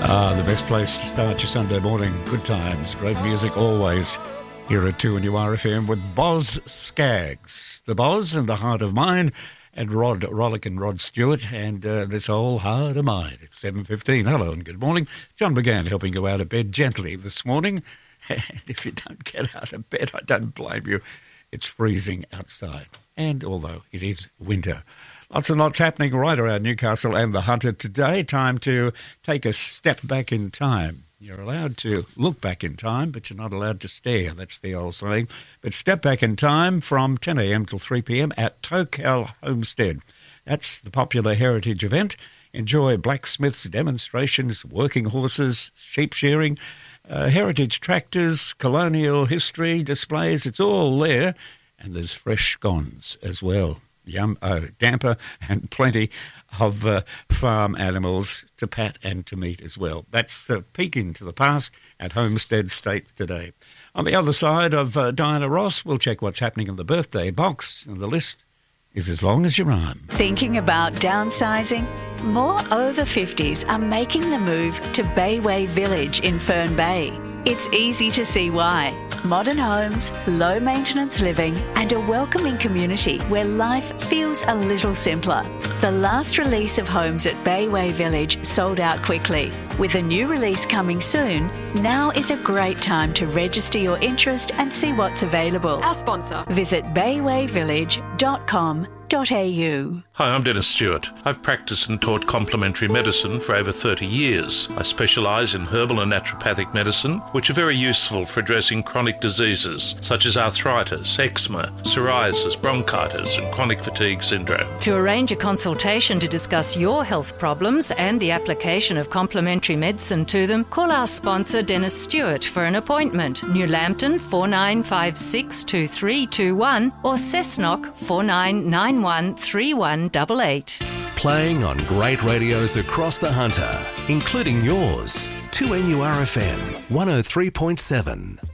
The best place to start your Sunday morning. Good times, great music always. Here at 2NURFM with Boz Scaggs. The Boz and the Heart of Mine, and Rod Rollick and Rod Stewart, and this whole Heart of Mine. It's 7:15. Hello and good morning. John McGann helping you out of bed gently this morning. And if you don't get out of bed, I don't blame you. It's freezing outside. And although it is winter, lots and lots happening right around Newcastle and the Hunter today. Time to take a step back in time. You're allowed to look back in time, but you're not allowed to stare. That's the old saying. But step back in time from 10 a.m. till 3 p.m. at Tocal Homestead. That's the popular heritage event. Enjoy blacksmiths, demonstrations, working horses, sheep shearing, heritage tractors, colonial history displays. It's all there. And there's fresh scones as well. Damper and plenty of farm animals to pat and to meet as well. That's a peek into the past at Homestead State today. On the other side of Diana Ross, we'll check what's happening in the birthday box, and the list is as long as your arm. Thinking about downsizing? More over 50s are making the move to Bayway Village in Fern Bay. It's easy to see why. Modern homes, low maintenance living, and a welcoming community where life feels a little simpler. The last release of homes at Bayway Village sold out quickly. With a new release coming soon, now is a great time to register your interest and see what's available. Our sponsor. Visit baywayvillage.com.au. Hi, I'm Dennis Stewart. I've practiced and taught complementary medicine for over 30 years. I specialise in herbal and naturopathic medicine, which are very useful for addressing chronic diseases such as arthritis, eczema, psoriasis, bronchitis and chronic fatigue syndrome. To arrange a consultation to discuss your health problems and the application of complementary medicine to them, call our sponsor Dennis Stewart for an appointment. New Lambton 49562321 or Cessnock 49913188. Playing on great radios across the Hunter, including yours. 2NURFM 103.7.